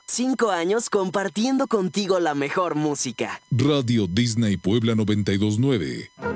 5 años compartiendo contigo la mejor música. Radio Disney Puebla 92.9.